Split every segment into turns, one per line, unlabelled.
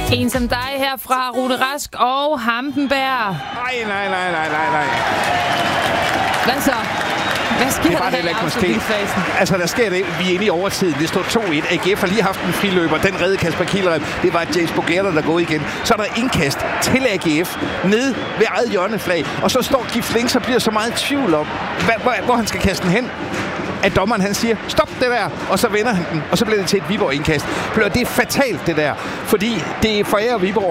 En som dig her fra Rune Rask og Hampenberg.
Nej.
Hvad så? Hvad sker
det
der her i afslutningsfasen?
Altså, der sker det. Vi er inde i overtiden. Det står 2-1. AGF har lige haft en friløber. Den redde Kasper Kielrem. Det var James Bogerter, der går igen. Så er der indkast til AGF nede ved eget hjørneflag. Og så står Gif Links og bliver så meget i tvivl om, hvor han skal kaste den hen. At dommeren han siger, stop det der, og så vender han den, og så bliver det til et Viborg-indkast. Det er fatalt, det der, fordi det forærer Viborg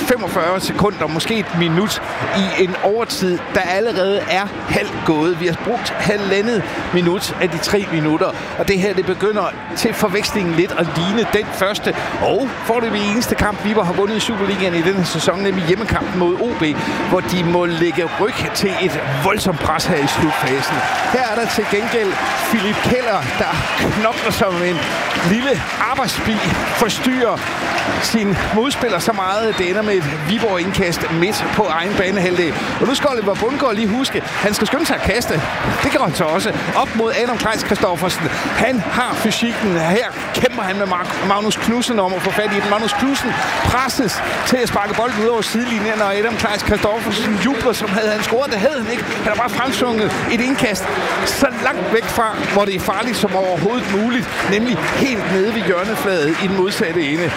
45 sekunder, måske et minut, i en overtid, der allerede er halvt gået. Vi har brugt halvandet minut af de 3 minutter, og det her, det begynder til forvekslingen lidt at ligne den første, og får det eneste kamp, Viborg har vundet i Superligaen i denne sæson, nemlig hjemmekampen mod OB, hvor de må lægge ryg til et voldsomt pres her i slutfasen. Her er der til gengæld Philip Keller, der knokler som en lille arbejdsbil, forstyrrer sin modspiller så meget, at det ender med et Viborg-indkast midt på egen banehalvdel. Og nu skal Oliver Bundgaard lige huske, han skal skynde sig at kaste. Det gør han så også. Op mod Adam Kleis Christoffersen. Han har fysikken. Her kæmper han med Magnus Knudsen om at få fat i den. Magnus Knudsen presses til at sparke bolden ud over sidelinjen, og Adam Kleis Christoffersen jubler, som havde han scoret. Det havde han ikke. Han har bare fremsunget et indkast så langt væk fra, hvor det er farligt som overhovedet muligt, nemlig helt nede ved hjørnefladet i den modsatte ende.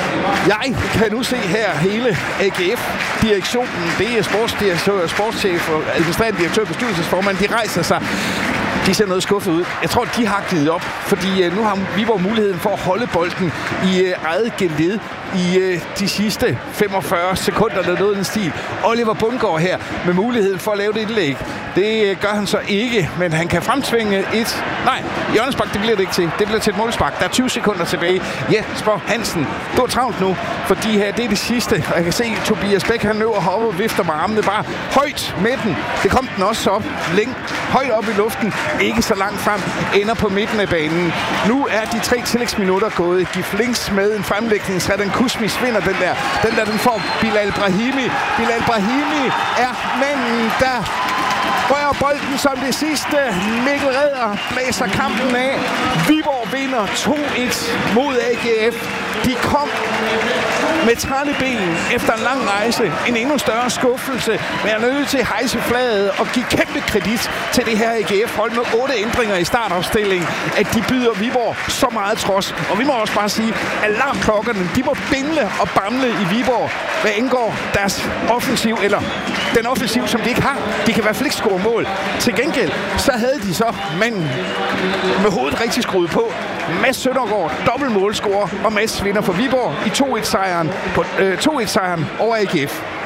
Jeg kan nu se her hele AGF-direktionen, det er sportschef og administrerende direktør, bestyrelsesformand, de rejser sig. De ser noget skuffet ud. Jeg tror, de har givet op, fordi nu har Viborg muligheden for at holde bolden i eget geled i de sidste 45 sekunder, der nåede den stil. Oliver Bundgaard her med muligheden for at lave det indlæg. Det gør han så ikke, men han kan fremtvinge et... Nej, hjørnespark, det bliver det ikke til. Det bliver til et målspark. Der er 20 sekunder tilbage. Jesper Hansen, du er travlt nu, fordi her, det er det sidste. Og jeg kan se, Tobias Bæk, han løber heroppe og vifter med armene bare højt med den. Det kom den også op længe, højt op i luften. Ikke så langt frem, ender på midten af banen. Nu er de 3 tillægsminutter gået. Gif Links med en fremlægning, så den Kusmis vinder den der. Den får Bilal Brahimi. Bilal Brahimi er manden, der rører bolden som det sidste. Mikkel Redder blæser kampen af. Viborg vinder 2-1 mod AGF. De kom med trætte ben efter en lang rejse. En endnu større skuffelse. Men jeg er nødt til at hejse flaget og give kæmpe kredit til det her AGF-hold med 8 ændringer i startopstillingen, at de byder Viborg så meget trods. Og vi må også bare sige, at alarmklokkerne, de må bimle og bamle i Viborg, hvad indgår deres offensiv, eller den offensiv, som de ikke har. De kan i hvert fald ikke score mål. Til gengæld, så havde de så manden med hovedet rigtig skruet på. Mads Søndergaard, dobbelt målscorer, og Mads vinder for Viborg i 2-1-sejren over AGF.